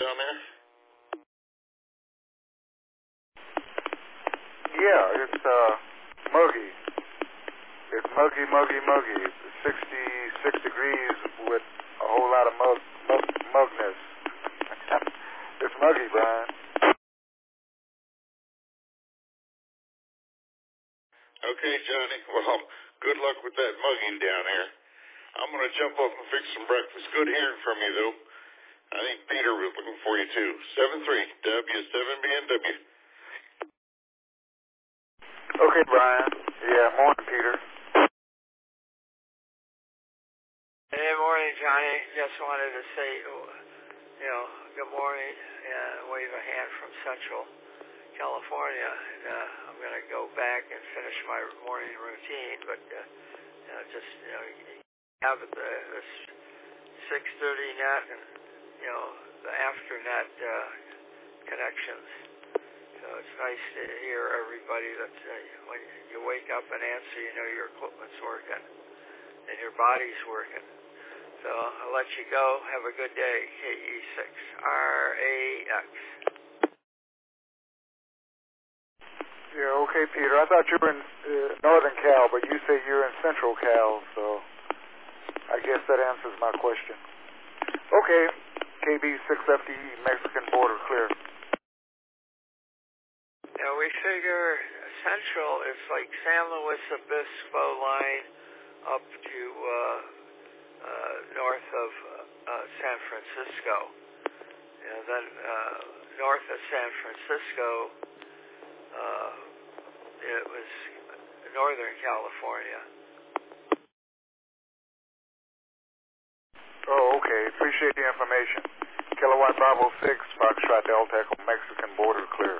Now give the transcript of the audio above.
down there? Yeah, it's muggy. It's muggy. 66 degrees with a whole lot of mugness. It's muggy, Brian. Okay, Johnny. Well, good luck with that mugging down here. I'm going to jump up and fix some breakfast. Good hearing from you, though. I think Peter was looking for you, too. 73W7BNW. Okay, Brian. Yeah, morning, Peter. Hey, morning, Johnny. Just wanted to say, good morning and wave a hand from Central California. And, I'm going to go back and finish my morning routine, but have this 6:30 net and the after net connections. So it's nice to hear everybody that when you wake up and answer, your equipment's working and your body's working. So I'll let you go. Have a good day. KE6RAX. Yeah, okay, Peter. I thought you were in Northern Cal, but you say you're in Central Cal, so I guess that answers my question. Okay, KB6FDE, Mexican border clear. Yeah, we figure Central is like San Luis Obispo line up to north of San Francisco. Then north of San Francisco, it was Northern California. Oh, okay. Appreciate the information. Kilowatt Bravo 6, Foxtrot Delta Echo, Mexican border clear.